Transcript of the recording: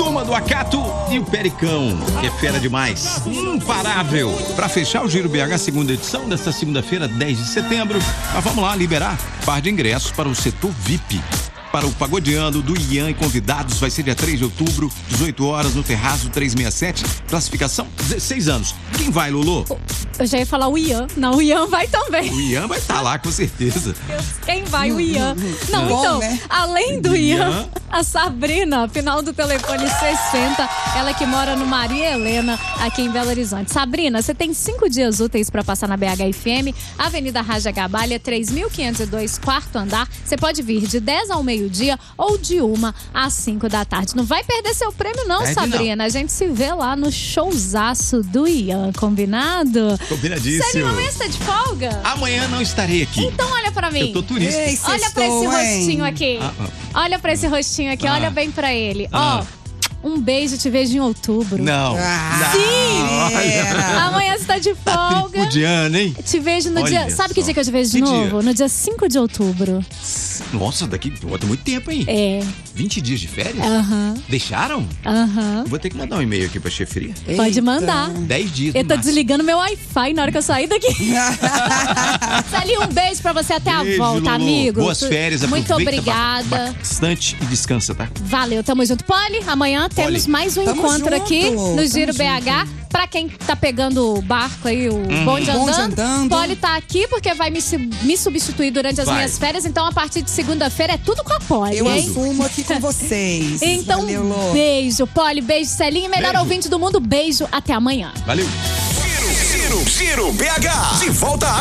Turma do Acato e o Pericão, que é fera demais, imparável. Para fechar o Giro BH, segunda edição, desta segunda-feira, 10 de setembro, nós vamos lá liberar par de ingressos para o setor VIP. Para o Pagodeando do Ian e convidados, vai ser dia 3 de outubro, 18 horas, no Terraço 367, classificação 16 anos. Quem vai, Lulu? Eu já ia falar o Ian. Não, o Ian vai também. O Ian vai estar lá, com certeza. Quem vai? O Ian. Não, então, né? além do Ian, a Sabrina, final do telefone 60, ela que mora no Maria Helena, aqui em Belo Horizonte. Sabrina, você tem 5 dias úteis para passar na BH-FM, Avenida Raja Gabalha, 3.502, quarto andar. Você pode vir de 10 ao meio-dia ou de 1 às 5 da tarde. Não vai perder seu prêmio não, Sabrina. Não. A gente se vê lá no showzaço do Ian, combinado? Combinadíssimo. Sério, amanhã você tá de folga? Amanhã não estarei aqui. Então olha pra mim. Eu tô turista. Ei, Olha pra esse rostinho aqui. Olha pra esse rostinho aqui, olha bem pra ele. Ó, um beijo, te vejo em outubro. Não. Sim! Olha. Amanhã você tá de folga. Tripudiano, hein? Te vejo no dia... Sabe que dia que eu te vejo de novo? No dia 5 de outubro. Nossa, daqui bota muito tempo, hein? É. 20 dias de férias? Deixaram? Vou ter que mandar um e-mail aqui pra chefia. Pode mandar. 10 dias. Eu tô desligando meu Wi-Fi na hora que eu sair daqui. Sally, um beijo pra você até a volta, Lulu. amigo. Boas férias. Muito obrigada. Bastante e descansa, tá? Valeu, tamo junto. Poli, amanhã temos mais um encontro aqui no Giro BH. Pra quem tá pegando o barco aí, o bonde andando, Poli tá aqui porque vai me substituir durante as minhas férias. Então, a partir de segunda-feira é tudo com a Poli. Eu assumo aqui com vocês. Então, valeu, beijo, Poli, beijo, Celinha, melhor ouvinte do mundo, beijo, até amanhã. Valeu. Giro BH, de volta